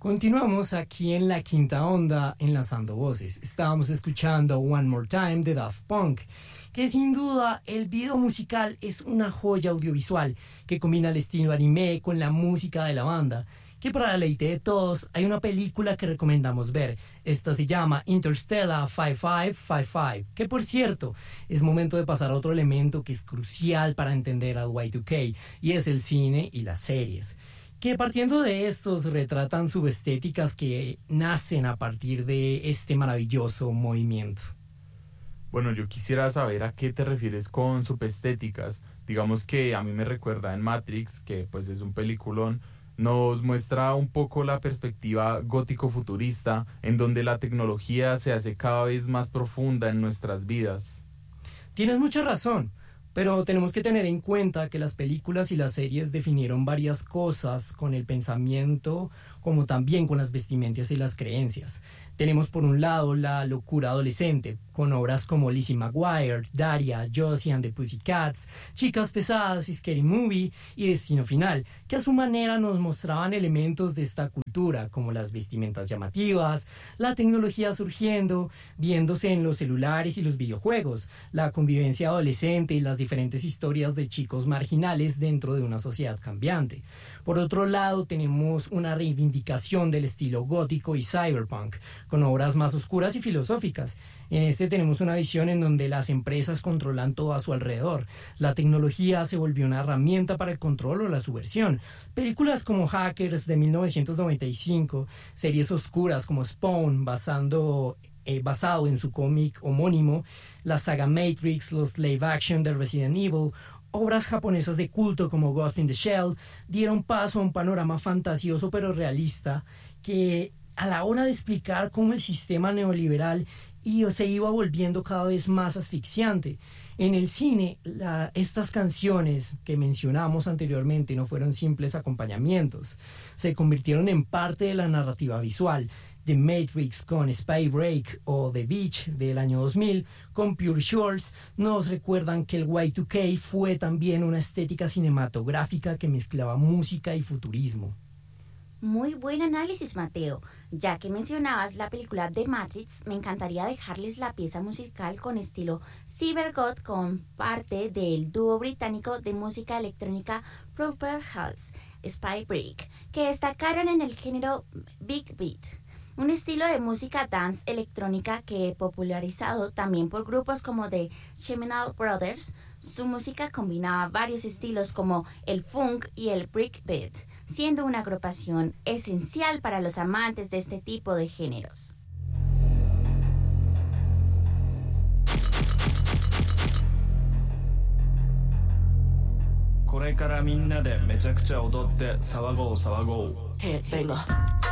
Continuamos aquí en La Quinta Onda, enlazando voces. Estábamos escuchando One More Time de Daft Punk, que sin duda el video musical es una joya audiovisual que combina el estilo anime con la música de la banda, que para deleite de todos hay una película que recomendamos ver. Esta se llama Interstellar 5555, que por cierto es momento de pasar a otro elemento que es crucial para entender al Y2K, y es el cine y las series, que partiendo de estos retratan subestéticas que nacen a partir de este maravilloso movimiento. Bueno, yo quisiera saber a qué te refieres con subestéticas. Digamos que a mí me recuerda en Matrix, que pues es un peliculón, nos muestra un poco la perspectiva gótico-futurista, en donde la tecnología se hace cada vez más profunda en nuestras vidas. Tienes mucha razón. Pero tenemos que tener en cuenta que las películas y las series definieron varias cosas con el pensamiento, como también con las vestimentas y las creencias. Tenemos por un lado la locura adolescente, con obras como Lizzie McGuire, Daria, Josie and the Pussycats, Chicas Pesadas, Scary Movie y Destino Final, que a su manera nos mostraban elementos de esta cultura, como las vestimentas llamativas, la tecnología surgiendo, viéndose en los celulares y los videojuegos, la convivencia adolescente y las diferentes historias de chicos marginales dentro de una sociedad cambiante. Por otro lado, tenemos una reivindicación del estilo gótico y cyberpunk, con obras más oscuras y filosóficas. En este tenemos una visión en donde las empresas controlan todo a su alrededor. La tecnología se volvió una herramienta para el control o la subversión. Películas como Hackers de 1995, series oscuras como Spawn, basado en su cómic homónimo, la saga Matrix, los live action de Resident Evil, obras japonesas de culto como Ghost in the Shell, dieron paso a un panorama fantasioso pero realista que a la hora de explicar cómo el sistema neoliberal se iba volviendo cada vez más asfixiante. En el cine, estas canciones que mencionamos anteriormente no fueron simples acompañamientos, se convirtieron en parte de la narrativa visual. The Matrix con Spy Break o The Beach del año 2000 con Pure Shores nos recuerdan que el Y2K fue también una estética cinematográfica que mezclaba música y futurismo. Muy buen análisis, Mateo. Ya que mencionabas la película de Matrix, me encantaría dejarles la pieza musical con estilo Cybergod con parte del dúo británico de música electrónica Proper Halls, Spy Break, que destacaron en el género Big Beat, un estilo de música dance electrónica que popularizado también por grupos como The Cheminal Brothers. Su música combinaba varios estilos como el funk y el breakbeat, siendo una agrupación esencial para los amantes de este tipo de géneros. これからみんなでめちゃくちゃ踊って騒ごう騒ごう。 Venga.